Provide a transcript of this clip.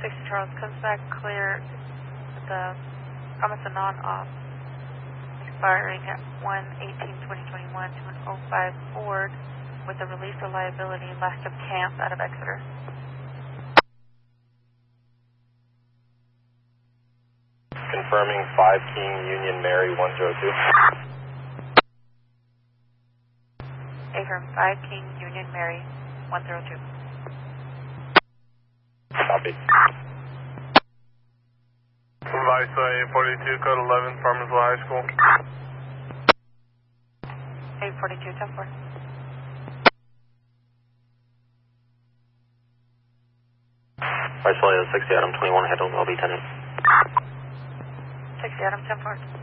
60 Charles comes back clear. The promise of non-op expiring at 1/18/2021 to an 05 Ford with a release of liability last of camp out of Exeter. Confirming 5 King Union Mary 102. Affirm 5 King Union Mary 102. Copy. Vice 42, code 11, Farmersville High School. 842, 10-4. Vice 60 Adam 21, handle LB 10. 60 Adam 10-4.